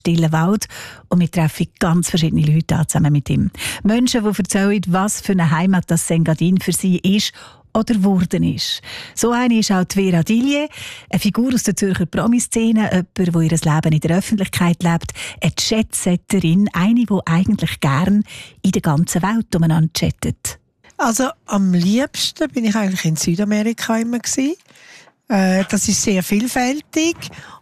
stillen Wald und wir treffen ganz verschiedene Leute an, zusammen mit ihm. Menschen, die erzählen, was für eine Heimat das Engadin für sie ist oder geworden ist. So eine ist auch Vera Dillier, eine Figur aus der Zürcher Promi-Szene, jemand, der ihr Leben in der Öffentlichkeit lebt, eine Chatsetterin, eine, die eigentlich gern in der ganzen Welt umeinander chattet. Also am liebsten bin ich eigentlich in Südamerika immer gewesen. Das ist sehr vielfältig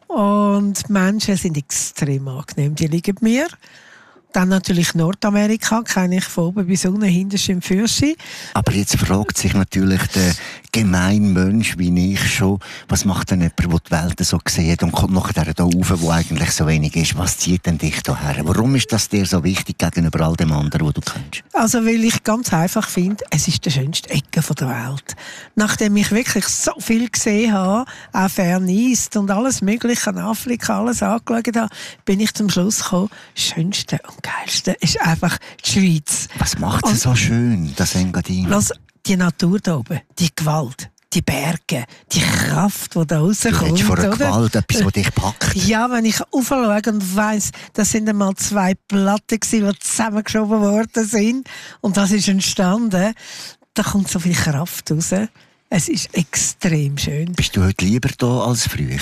und die Menschen sind extrem angenehm, die liegen mir. Dann natürlich Nordamerika, kenne ich von oben bis unten, hinterst im Fürschi. Aber jetzt fragt sich natürlich der gemeine Mensch wie ich schon, was macht denn jemand, der die Welt so sieht und kommt nachher da rauf, wo eigentlich so wenig ist? Was zieht denn dich da her? Warum ist das dir so wichtig gegenüber all dem anderen, was du kennst? Also weil ich ganz einfach finde, es ist die schönste Ecke der Welt. Nachdem ich wirklich so viel gesehen habe, auch Fern East und alles Mögliche in Afrika, alles angeschaut habe, bin ich zum Schluss gekommen, das Schönste und Geilste ist einfach die Schweiz. Was macht sie so schön, das Engadin? Die Natur da oben, die Gewalt, die Berge, die Kraft, die da rauskommt. Du redest von einer Gewalt, etwas, das dich packt. Ja, wenn ich aufschaue und weiss, das sind einmal 2 Platten gewesen, die zusammengeschoben worden sind und das ist entstanden, da kommt so viel Kraft raus. Es ist extrem schön. Bist du heute lieber da als früher?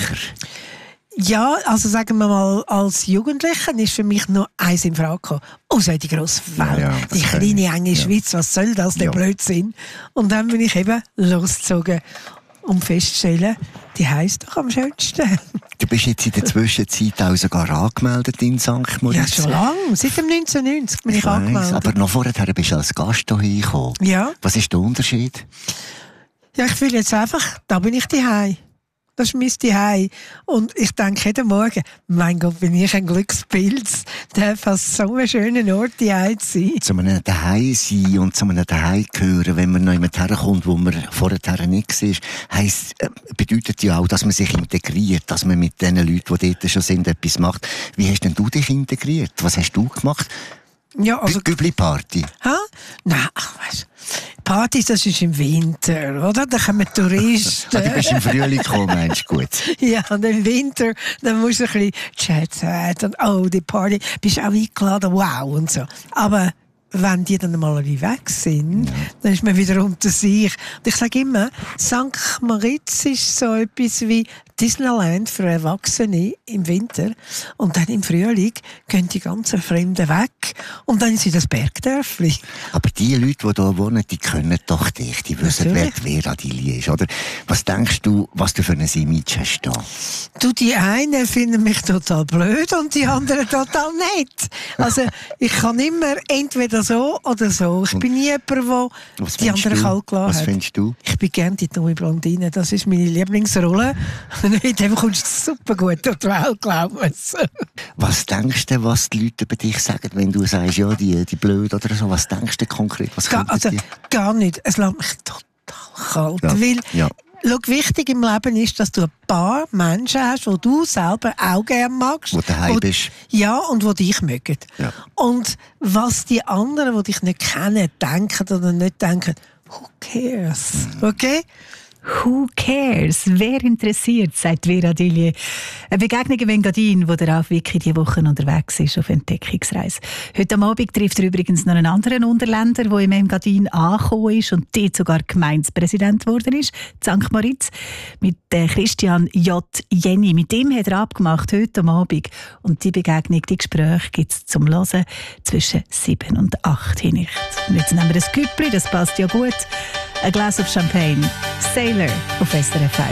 Ja, also sagen wir mal, als Jugendlicher ist für mich nur eins in Frage gekommen. Oh, so die grosse Welt, ja, die kleine, enge Schweiz, was soll das, der Blödsinn? Und dann bin ich eben losgezogen, um festzustellen, die heisst doch am schönsten. Du bist jetzt in der Zwischenzeit auch sogar angemeldet in St. Moritz. Ja, schon lange. Seit dem 1990 bin ich angemeldet. Aber noch vorher bist du als Gast hierher gekommen. Ja. Was ist der Unterschied? Ja, ich fühle jetzt einfach, da bin ich daheim. Das ist mein Zuhause. Und ich denke jeden Morgen, mein Gott, bin ich ein Glückspilz, darf an so einem schönen Ort daheim sein. Zu einem Daheim sein und zu einem Daheim gehören, wenn man noch jemand herkommt, wo man vorher nicht war, bedeutet ja auch, dass man sich integriert, dass man mit den Leuten, die dort schon sind, etwas macht. Wie hast denn du dich integriert? Was hast du gemacht? Ja, also Gübli-Party? Nein, weißt du, Partys, das ist im Winter, oder? Da kommen Touristen. Du bist im Frühling gekommen, meinst du, gut? Ja, und im Winter, dann musst du ein bisschen Chat und oh, die Party, bist auch eingeladen, wow und so. Aber wenn die dann mal alle weg sind, dann ist man wieder unter sich. Und ich sage immer, St. Moritz ist so etwas wie Disneyland für Erwachsene im Winter. Und dann im Frühling gehen die ganzen Fremden weg. Und dann sind das Bergdörfli. Aber die Leute, die hier wohnen, die können doch dich. Die wissen, wer Vera Dillier ist, oder? Was denkst du, was du für ein Image hast da? Du, die einen finden mich total blöd und die anderen total nett. Also, ich kann immer entweder so oder so. Ich bin nie jemand, der die anderen kalt gelassen hat. Was findest du? Ich bin gerne die dumme Blondine. Das ist meine Lieblingsrolle. Mit dem kommst du super gut durch die Welt, glaube ich. Was denkst du, was die Leute über dich sagen, wenn du sagst, ja, die blöd oder so? Was denkst du konkret? Was gar nicht. Es lässt mich total kalt. Ja. Weil, schau, wichtig im Leben ist, dass du ein paar Menschen hast, die du selber auch gerne magst. Wo du daheim bist. Ja, und die dich mögen. Ja. Und was die anderen, die dich nicht kennen, denken oder nicht denken, who cares? Okay? Who cares? Wer interessiert, sagt Vera Dillier. Eine Begegnung im Engadin, wo der Ralf Wicki diese Woche unterwegs ist auf Entdeckungsreise. Heute am Abend trifft er übrigens noch einen anderen Unterländer, der im Engadin angekommen ist und dort sogar Gemeindepräsident geworden ist, St. Moritz, mit Christian J. Jenny. Mit dem hat er abgemacht heute am Abend. Und die Begegnung, die Gespräche gibt es zum Hören zwischen 7 und 8 hin. Und jetzt nehmen wir das Küppli, das passt ja gut. Ein Glas of Champagne. Sailor auf SRF 1.